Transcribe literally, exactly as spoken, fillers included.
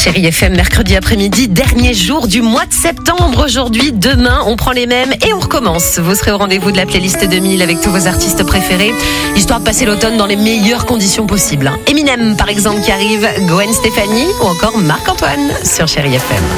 Chérie F M, mercredi après-midi, dernier jour du mois de septembre. Aujourd'hui, demain, on prend les mêmes et on recommence. Vous serez au rendez-vous de la playlist deux mille avec tous vos artistes préférés, histoire de passer l'automne dans les meilleures conditions possibles. Eminem, par exemple, qui arrive, Gwen Stefani ou encore Marc-Antoine sur Chérie F M.